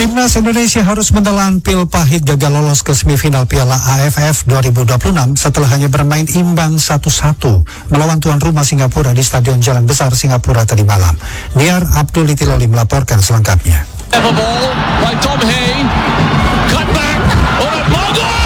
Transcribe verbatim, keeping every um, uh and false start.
Timnas Indonesia harus menelan pil pahit gagal lolos ke semifinal Piala A F F dua ribu dua puluh enam setelah hanya bermain imbang satu satu melawan tuan rumah Singapura di Stadion Jalan Besar Singapura tadi malam. Niar Abdul Itiloli melaporkan selengkapnya. Have a ball by Tom Hay. Cut back. Oh,